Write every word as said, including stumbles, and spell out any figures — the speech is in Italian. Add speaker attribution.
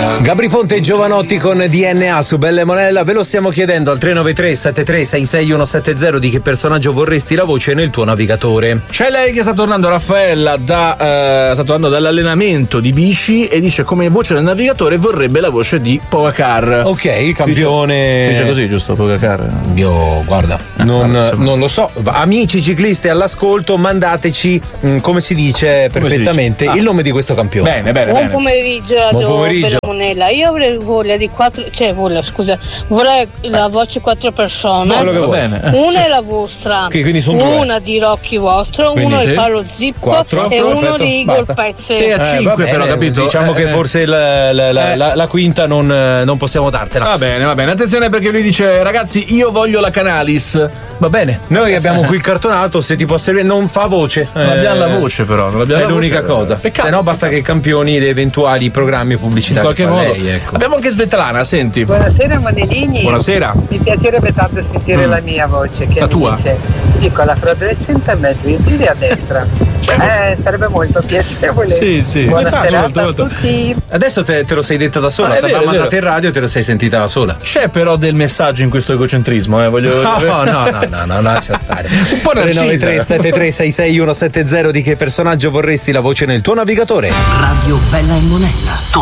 Speaker 1: Gabri Ponte e Giovanotti con D N A su Bella e Monella. Ve lo stiamo chiedendo al tre nove tre sette tre sei sei uno sette zero di che personaggio vorresti la voce nel tuo navigatore.
Speaker 2: C'è lei che sta tornando, Raffaella, da, eh, sta tornando dall'allenamento di bici e dice come voce del navigatore vorrebbe la voce di Pogacar.
Speaker 1: Ok, campione.
Speaker 2: Dice, dice così, giusto? Pogacar.
Speaker 1: Io, guarda, non,
Speaker 2: vabbè,
Speaker 1: non lo so. Amici ciclisti all'ascolto, mandateci, mh, come si dice
Speaker 2: Come
Speaker 1: perfettamente,
Speaker 2: si dice? Ah.
Speaker 1: il nome di questo campione.
Speaker 2: Bene, bene,
Speaker 3: Buon
Speaker 2: bene.
Speaker 3: pomeriggio,
Speaker 1: Buon
Speaker 3: Radio
Speaker 1: pomeriggio.
Speaker 3: Bella Monella. Io avrei voglia di quattro, cioè voglia, scusa, vorrei la voce quattro persone.
Speaker 1: Quello che
Speaker 2: Va
Speaker 1: vuoi.
Speaker 2: bene.
Speaker 3: Una è la vostra,
Speaker 1: Ok, quindi sono due.
Speaker 3: una di Rocchi vostro,
Speaker 2: Quindi
Speaker 3: uno
Speaker 2: sì.
Speaker 3: di Paolo Zippo
Speaker 1: Quattro.
Speaker 3: e uno
Speaker 1: Perfetto,
Speaker 3: di Igor
Speaker 1: basta.
Speaker 3: Pezze.
Speaker 2: Sei a
Speaker 1: Eh,
Speaker 2: cinque
Speaker 1: va bene,
Speaker 2: però, capito?
Speaker 1: Diciamo
Speaker 2: Eh,
Speaker 1: che
Speaker 2: eh.
Speaker 1: forse la, la- la-
Speaker 2: Eh.
Speaker 1: la- la quinta non, non possiamo dartela.
Speaker 2: Va bene, va bene. Attenzione perché lui dice ragazzi io voglio la Canalis.
Speaker 1: Va bene, noi abbiamo qui il cartonato, se ti può servire, non fa voce.
Speaker 2: Non abbiamo la voce però, non abbiamo
Speaker 1: È
Speaker 2: la
Speaker 1: l'unica
Speaker 2: voce.
Speaker 1: cosa.
Speaker 2: Peccato.
Speaker 1: Se no basta che campioni le eventuali programmi e pubblicità
Speaker 2: In qualche
Speaker 1: che fa
Speaker 2: modo.
Speaker 1: lei, ecco.
Speaker 2: Abbiamo anche Svetlana, senti.
Speaker 4: Buonasera Monellini.
Speaker 2: Buonasera.
Speaker 4: Mi piacerebbe tanto sentire
Speaker 2: Mm.
Speaker 4: la mia voce che
Speaker 2: La
Speaker 4: mi
Speaker 2: tua?
Speaker 4: dice piccola fratellecenta mezzo, giri a destra. Eh, sarebbe molto piacevole.
Speaker 2: Sì, sì.
Speaker 4: Buona
Speaker 2: Molto,
Speaker 4: serata
Speaker 2: molto, molto.
Speaker 4: a tutti.
Speaker 1: Adesso te, te lo sei detta da sola,
Speaker 2: Ah, è
Speaker 1: ti
Speaker 2: vero,
Speaker 1: abbiamo
Speaker 2: è vero.
Speaker 1: mandata in radio e te lo sei sentita da sola.
Speaker 2: C'è però del messaggio in questo egocentrismo, eh, voglio.
Speaker 1: No, no, no, no, no, lascia stare.
Speaker 2: Un po'
Speaker 1: tre nove tre
Speaker 2: narcisa.
Speaker 1: sette tre sei sei uno sette zero di che personaggio vorresti la voce nel tuo navigatore.
Speaker 5: Radio Bella e Monella.